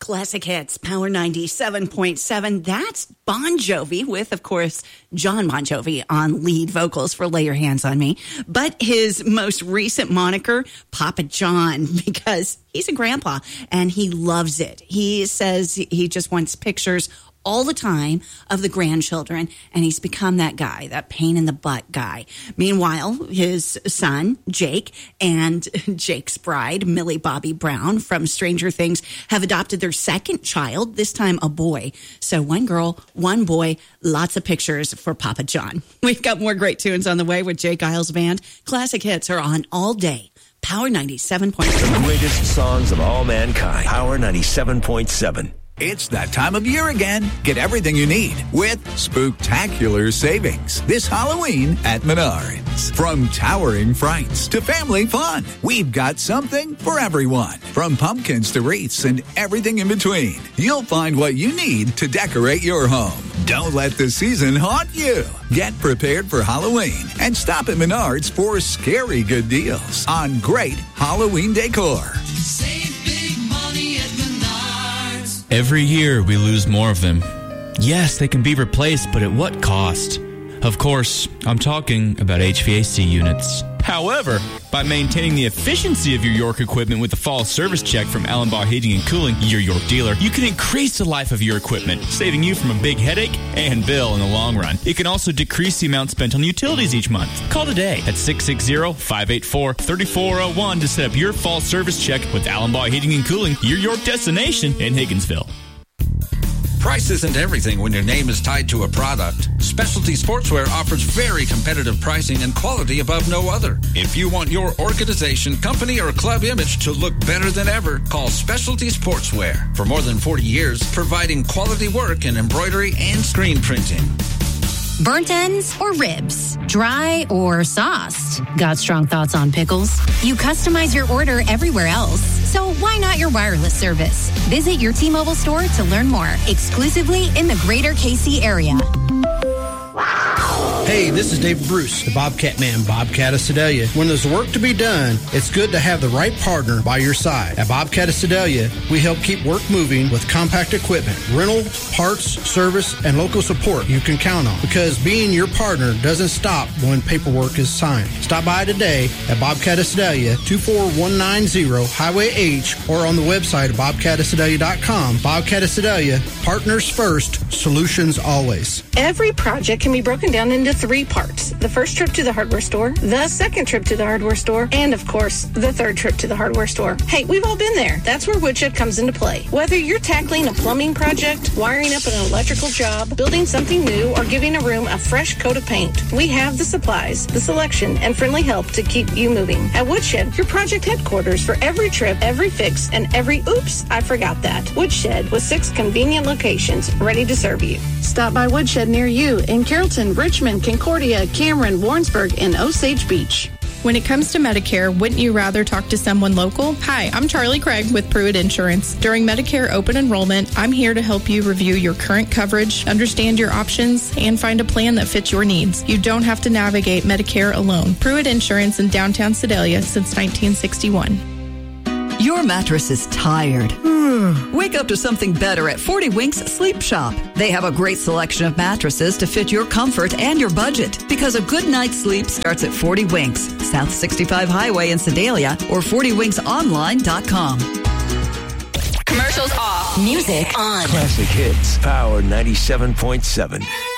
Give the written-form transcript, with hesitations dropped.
Classic Hits, Power 97.7. That's Bon Jovi with, of course, John Bon Jovi on lead vocals for Lay Your Hands on Me. But his most recent moniker, Papa John, because he's a grandpa and he loves it. He says he just wants pictures all the time of the grandchildren, and he's become that guy, that pain in the butt guy. Meanwhile, his son, Jake, and Jake's bride, Millie Bobby Brown from Stranger Things, have adopted their second child, this time a boy. So one girl, one boy, lots of pictures for Papa John. We've got more great tunes on the way with Jake Isles Band. Classic Hits are on all day. Power 97.7. The greatest songs of all mankind. Power 97.7. It's that time of year again. Get everything you need with spooktacular savings this Halloween at Menards. From towering frights to family fun, we've got something for everyone. From pumpkins to wreaths and everything in between, you'll find what you need to decorate your home. Don't let the season haunt you. Get prepared for Halloween and stop at Menards for scary good deals on great Halloween decor. Every year, we lose more of them. Yes, they can be replaced, but at what cost? Of course, I'm talking about HVAC units. However, by maintaining the efficiency of your York equipment with the fall service check from Allenbaugh Heating and Cooling, your York dealer, you can increase the life of your equipment, saving you from a big headache and bill in the long run. It can also decrease the amount spent on utilities each month. Call today at 660-584-3401 to set up your fall service check with Allenbaugh Heating and Cooling, your York destination in Higginsville. Price isn't everything when your name is tied to a product. Specialty Sportswear offers very competitive pricing and quality above no other. If you want your organization, company, or club image to look better than ever, call Specialty Sportswear. For more than 40 years, providing quality work in embroidery and screen printing. Burnt ends or ribs? Dry or sauced? Got strong thoughts on pickles? You customize your order everywhere else, so why not your wireless service? Visit your T-Mobile store to learn more, exclusively in the greater KC area. Hey, this is David Bruce, the Bobcat Man, Bobcat of Sedalia. When there's work to be done, it's good to have the right partner by your side. At Bobcat of Sedalia, we help keep work moving with compact equipment, rental, parts, service, and local support you can count on. Because being your partner doesn't stop when paperwork is signed. Stop by today at Bobcat of Sedalia, 24190 Highway H, or on the website at bobcatofsedalia.com. Bobcat of Sedalia, partners first, solutions always. Every project can be broken down into 3 parts. The first trip to the hardware store, the second trip to the hardware store, and of course, the third trip to the hardware store. Hey, we've all been there. That's where Woodshed comes into play. Whether you're tackling a plumbing project, wiring up an electrical job, building something new, or giving a room a fresh coat of paint, we have the supplies, the selection, and friendly help to keep you moving. At Woodshed, your project headquarters for every trip, every fix, and every oops, I forgot that. Woodshed with 6 convenient locations ready to serve you. Stop by Woodshed near you in Carrollton, Richmond, Concordia, Cameron, Warrensburg, and Osage Beach. When it comes to Medicare, wouldn't you rather talk to someone local? Hi, I'm Charlie Craig with Pruitt Insurance. During Medicare open enrollment, I'm here to help you review your current coverage, understand your options, and find a plan that fits your needs. You don't have to navigate Medicare alone. Pruitt Insurance in downtown Sedalia since 1961. Your mattress is tired. Wake up to something better at 40 Winks Sleep Shop. They have a great selection of mattresses to fit your comfort and your budget. Because a good night's sleep starts at 40 Winks, South 65 Highway in Sedalia, or 40winksonline.com. Commercials off. Music on. Classic Hits, Power 97.7.